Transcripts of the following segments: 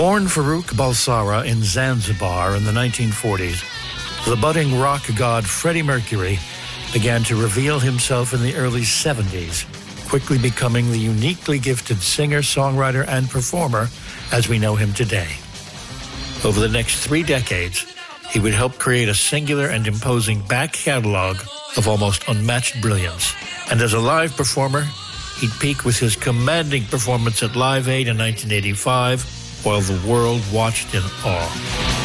Born Farrokh Bulsara in Zanzibar in the 1940s, the budding rock god Freddie Mercury began to reveal himself in the early 70s, quickly becoming the uniquely gifted singer, songwriter, and performer as we know him today. Over the next 3 decades, he would help create a singular and imposing back catalog of almost unmatched brilliance. And as a live performer, he'd peak with his commanding performance at Live Aid in 1985, while the world watched in awe.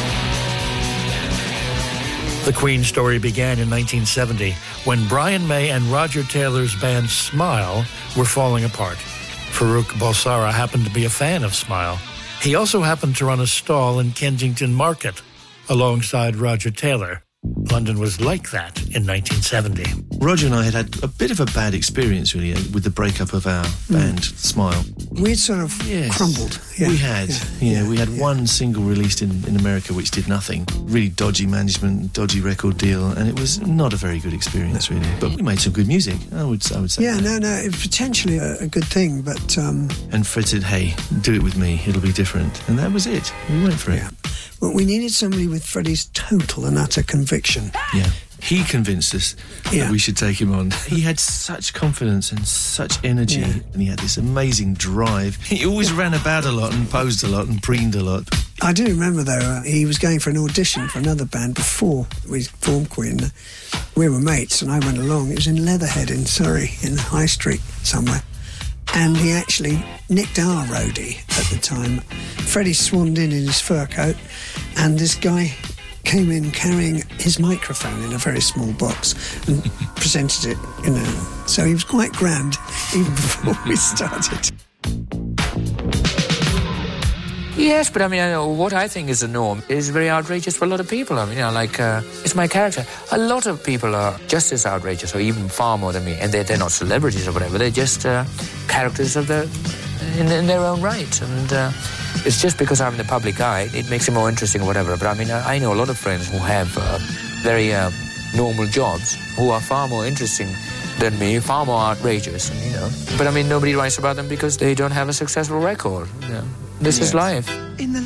The Queen story began in 1970 when Brian May and Roger Taylor's band Smile were falling apart. Farrokh Bulsara happened to be a fan of Smile. He also happened to run a stall in Kensington Market alongside Roger Taylor. London was like that in 1970. Roger and I had a bit of a bad experience, really, with the breakup of our band, Smile. We'd sort of crumbled. Yeah. We had. We had one single released in America which did nothing. Really dodgy management, dodgy record deal, and it was not a very good experience, really. But we made some good music, I would say. Yeah, no, it was potentially a good thing, but... And Fred said, hey, do it with me, it'll be different. And that was it. We went for it. Well, we needed somebody with Freddie's total and utter conviction. Yeah. He convinced us that we should take him on. He had such confidence and such energy, and he had this amazing drive. He always ran about a lot and posed a lot and preened a lot. I do remember, though, he was going for an audition for another band before we formed Queen. We were mates, and I went along. It was in Leatherhead in Surrey, in the High Street somewhere. And he actually nicked our roadie at the time. Freddie swanned in his fur coat, and this guy came in carrying his microphone in a very small box and presented it, So he was quite grand even before we started. Yes, but I mean, what I think is the norm is very outrageous for a lot of people. I mean, it's my character. A lot of people are just as outrageous, or even far more than me, and they're not celebrities or whatever. They're just characters of in their own right. And it's just because I'm in the public eye, it makes it more interesting or whatever. But I mean, I know a lot of friends who have very normal jobs who are far more interesting than me, far more outrageous, But I mean, nobody writes about them because they don't have a successful record. This is life. In the